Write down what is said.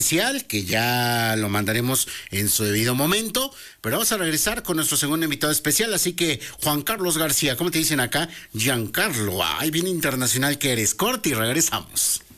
especial, que ya lo mandaremos en su debido momento, pero vamos a regresar con nuestro segundo invitado especial, así que Juan Carlos García, ¿cómo te dicen acá? Giancarlo, ay, bien internacional que eres. Corte y regresamos.